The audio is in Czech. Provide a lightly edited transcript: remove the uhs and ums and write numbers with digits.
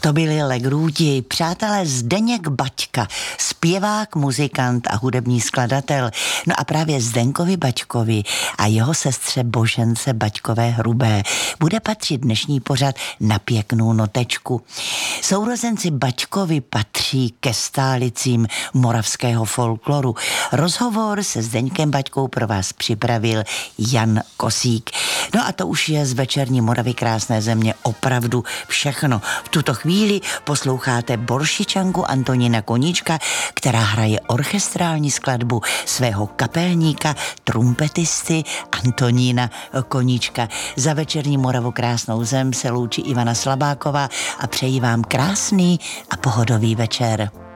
To byli Legrúti, přátelé Zdeněk Baťka, zpěvák, muzikant a hudební skladatel. No a právě Zdenkovi Baťkovi a jeho sestře Božence Baťkové Hrubé bude patřit dnešní pořad Na pěknou notečku. Sourozenci Baťkovi patří ke stálicím moravského folkloru. Rozhovor se Zdeňkem Baťkou pro vás připravil Jan Kosík. No a to už je z večerní Moravy krásné země opravdu všechno. V tuto chvíli posloucháte Boršičanku Antonína Koníčka, která hraje orchestrální skladbu svého kapelníka, trumpetisty Antonína Koníčka. Za večerní Moravu krásnou zem se loučí Ivana Slabáková a přeji vám krásný a pohodový večer.